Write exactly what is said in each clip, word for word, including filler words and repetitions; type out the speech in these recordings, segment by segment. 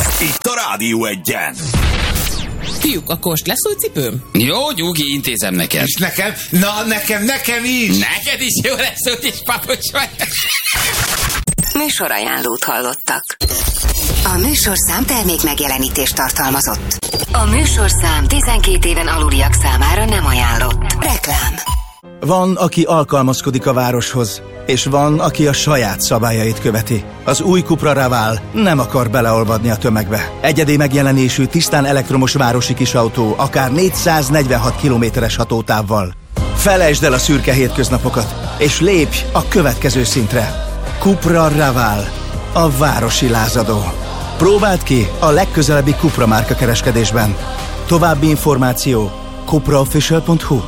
Itt a Rádió Egyen. Fiúk, akkor most lesz új cipőm? Jó, Gyugi, intézem neked. És nekem? Na, nekem, nekem is! Neked is jó lesz, úgyis papucs vagy. Műsorajánlót hallottak. A műsorszám termék megjelenítést tartalmazott. A műsorszám tizenkét éven aluliak számára nem ajánlott. Reklám. Van, aki alkalmazkodik a városhoz, és van, aki a saját szabályait követi. Az új Cupra Raval nem akar beleolvadni a tömegbe. Egyedi megjelenésű, tisztán elektromos városi kisautó, akár négyszáznegyvenhat kilométeres hatótávval. Felejtsd el a szürke hétköznapokat, és lépj a következő szintre. Cupra Raval, a városi lázadó. Próbáld ki a legközelebbi Cupra márka kereskedésben. További információ cupra official pont hu.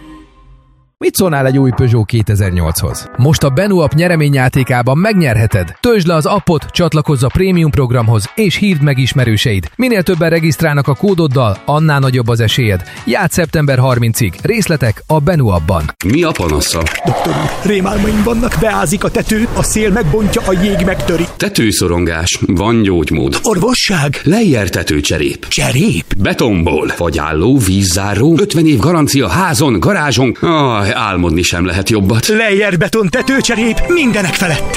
Mit szólnál egy új Peugeot kétezer-nyolchoz? Most a Benu app nyereményjátékában megnyerheted. Töltsd le az appot, csatlakozz a prémium programhoz, és hívd meg ismerőseid. Minél többen regisztrálnak a kódoddal, annál nagyobb az esélyed. Játsz szeptember harmincadikáig. Részletek a Benu appban. Mi a panasza? Doktor úr, rémálmaim vannak, beázik a tető, a szél megbontja, a jég megtöri. Tetőszorongás, van gyógymód. Orvosság? Lejjel tetőcserép. Cserép? Betonból. Fagyálló, vízzáró, ötven év garancia házon, garázson. Ah, álmodni sem lehet jobbat. Lejjel beton tetőcserép mindenek felett.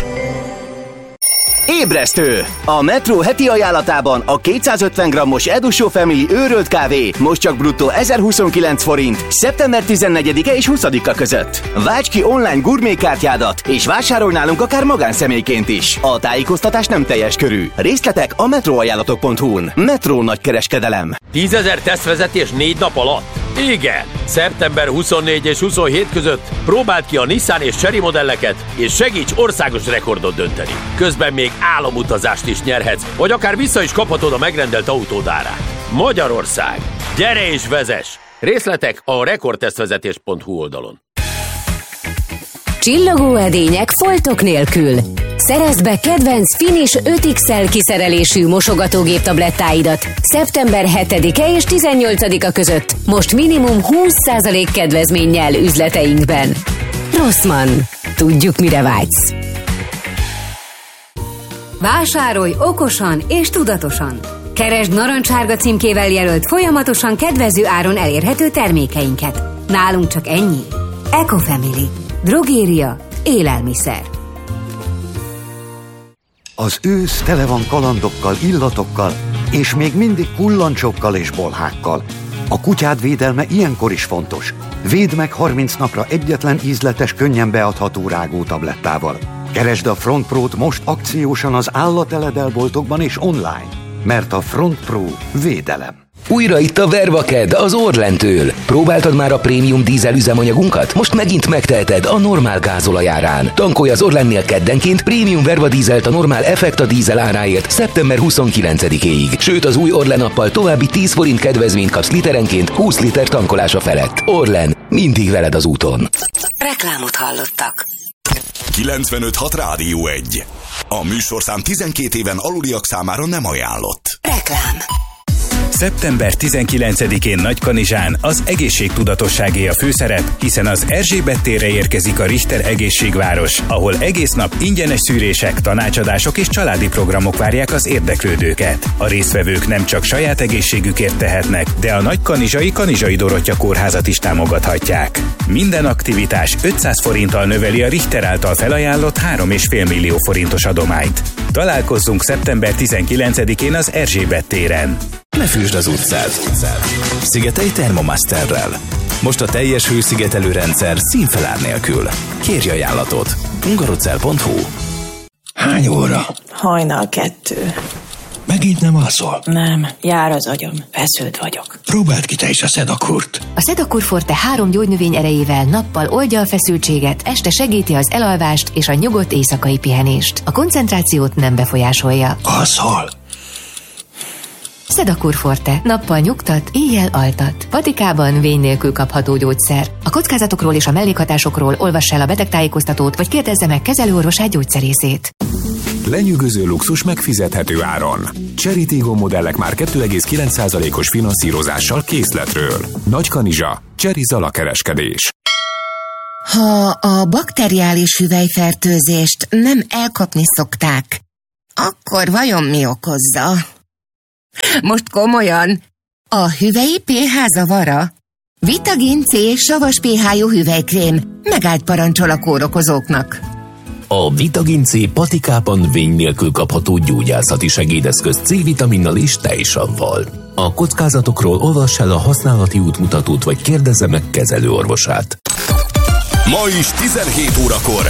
Ébresztő! A Metro heti ajánlatában a kétszázötven grammos Eduso Family őrölt kávé most csak bruttó ezerhuszonkilenc forint szeptember tizennegyedike és huszadika között. Válts ki online gurmékártyádat és vásárolj nálunk akár magánszemélyként is. A tájékoztatás nem teljes körű. Részletek a metroajánlatok pont hu-n. Metro nagykereskedelem. tízezer tesztvezetés négy nap alatt? Igen! szeptember huszonnégy és huszonhét között próbáld ki a Nissan és Chery modelleket, és segíts országos rekordot dönteni. Közben még álomutazást is nyerhetsz, vagy akár vissza is kaphatod a megrendelt autód árát. Magyarország! Gyere és vezess! Részletek a rekordtesztvezetés pont hu oldalon. Csillogó edények foltok nélkül. Szerezd be kedvenc Finish öt iksz el kiszerelésű mosogatógép tablettáidat szeptember hetedike és tizennyolcadika között. Most minimum húsz százalék kedvezménnyel üzleteinkben. Rossmann. Tudjuk, mire vágysz. Vásárolj okosan és tudatosan. Keresd narancssárga címkével jelölt folyamatosan kedvező áron elérhető termékeinket. Nálunk csak ennyi. Ecofamily. Drogéria. Élelmiszer. Az ősz tele van kalandokkal, illatokkal, és még mindig kullancsokkal és bolhákkal. A kutyád védelme ilyenkor is fontos. Védd meg harminc napra egyetlen ízletes, könnyen beadható rágótablettával. Keresd a Front Pro-t most akciósan az állateledelboltokban és online, mert a Front Pro védelem. Újra itt a Vervaked az Orlentől. Próbáltad már a prémium dízel üzemanyagunkat? Most megint megteheted a normál gázolajárán. Tankolj az Orlennél keddenként prémium Verva dízelt a normál Effekta dízel áráért szeptember huszonkilencedikéig. Sőt, az új Orlen appal további tíz forint kedvezményt kapsz literenként húsz liter tankolása felett. Orlen, mindig veled az úton. Reklámot hallottak. kilencvenöt hat Rádió Egy. A műsorszám tizenkét éven aluliak számára nem ajánlott. Reklám. szeptember tizenkilencedikén Nagykanizsán az egészségtudatosságé a főszerep, hiszen az Erzsébet térre érkezik a Richter Egészségváros, ahol egész nap ingyenes szűrések, tanácsadások és családi programok várják az érdeklődőket. A résztvevők nem csak saját egészségükért tehetnek, de a Nagykanizsai Kanizsai Dorottya Kórházat is támogathatják. Minden aktivitás ötszáz forinttal növeli a Richter által felajánlott három egész öt millió forintos adományt. Találkozzunk szeptember tizenkilencedikén az Erzsébet téren. Ne fűsd az utcát! Szigetelj Thermomasterrel. Most a teljes hőszigetelő rendszer színfelár nélkül. Kérj ajánlatot. hungarocell pont hu. Hány óra? Hajnal kettő. Megint nem alszol? Nem, jár az agyam. Feszült vagyok. Próbáld ki te is a Sedakurt. A Sedakur Forte három gyógynövény erejével nappal oldja a feszültséget, este segíti az elalvást és a nyugodt éjszakai pihenést. A koncentrációt nem befolyásolja. Alszol? Sedakur Forte. Nappal nyugtat, éjjel altat. Patikában vény nélkül kapható gyógyszer. A kockázatokról és a mellékhatásokról olvass el a betegtájékoztatót, vagy kérdezze meg kezelőorvosát, gyógyszerészét. Lenyűgöző luxus megfizethető áron. Chery Tiggo modellek már kettő egész kilenc százalékos finanszírozással készletről. Nagykanizsa. Chery Zala kereskedés. Ha a bakteriális hüvelyfertőzést nem elkapni szokták, akkor vajon mi okozza? Most komolyan. A hüvelyi pé há zavara? Vitagin C savas pé há-jú hüvelykrém. Megállt parancsol a kórokozóknak. A Vitagin C patikában vény nélkül kapható gyógyászati segédeszköz C-vitaminnal és tejsavval. A kockázatokról olvass el a használati útmutatót, vagy kérdezze meg kezelőorvosát. Ma is tizenhét órakor